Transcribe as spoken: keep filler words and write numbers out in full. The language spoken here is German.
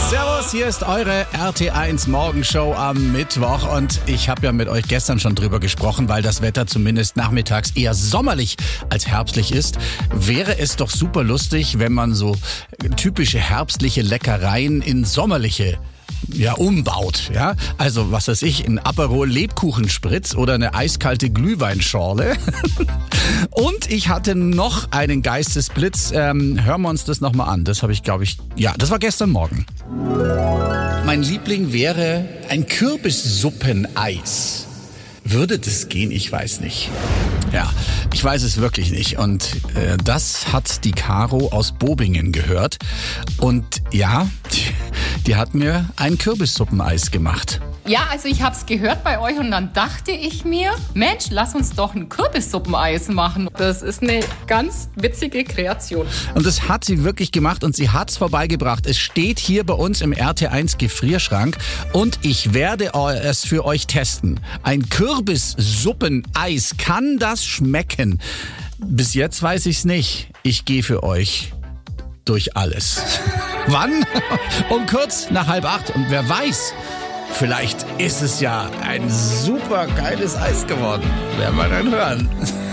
Servus, hier ist eure R T eins Morgenshow am Mittwoch und ich habe ja mit euch gestern schon drüber gesprochen, weil das Wetter zumindest nachmittags eher sommerlich als herbstlich ist. Wäre es doch super lustig, wenn man so typische herbstliche Leckereien in sommerliche ja, umbaut, ja. Also, was weiß ich, ein Aperol Lebkuchenspritz oder eine eiskalte Glühweinschorle. Und ich hatte noch einen Geistesblitz. Ähm, hören wir uns das nochmal an. Das habe ich, glaube ich, ja, das war gestern Morgen. Mein Liebling wäre ein Kürbissuppeneis. Würde das gehen? Ich weiß nicht. Ja, ich weiß es wirklich nicht. Und äh, das hat die Caro aus Bobingen gehört. Und ja, die, die hat mir ein Kürbissuppeneis gemacht. Ja, also ich hab's gehört bei euch und dann dachte ich mir, Mensch, lass uns doch ein Kürbissuppeneis machen. Das ist eine ganz witzige Kreation. Und das hat sie wirklich gemacht und sie hat's vorbeigebracht. Es steht hier bei uns im R T eins Gefrierschrank und ich werde es für euch testen. Ein Kürbissuppeneis, kann das schmecken? Bis jetzt weiß ich's nicht. Ich gehe für euch durch alles. Wann? Um kurz nach halb acht. Und wer weiß, vielleicht ist es ja ein super geiles Eis geworden. Werden wir dann hören.